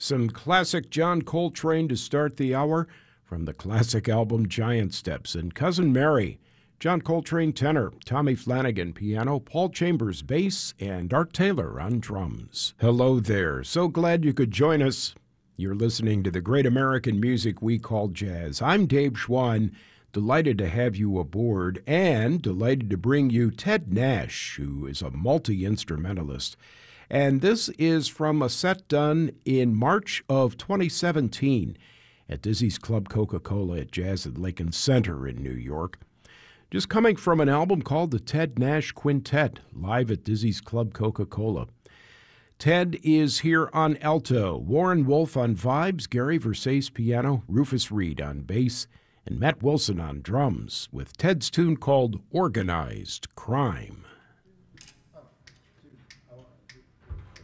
Some classic John Coltrane to start the hour from the classic album Giant Steps. And Cousin Mary, John Coltrane tenor, Tommy Flanagan piano, Paul Chambers bass, and Art Taylor on drums. Hello there. So glad you could join us. You're listening to the great American music we call jazz. I'm Dave Schwann. Delighted to have you aboard and delighted to bring you Ted Nash, who is a multi-instrumentalist. And this is from a set done in March of 2017 at Dizzy's Club Coca-Cola at Jazz at Lincoln Center in New York. Just coming from an album called the Ted Nash Quintet, live at Dizzy's Club Coca-Cola. Ted is here on alto, Warren Wolf on vibes, Gary Versace piano, Rufus Reed on bass, and Matt Wilson on drums, with Ted's tune called Organized Crime.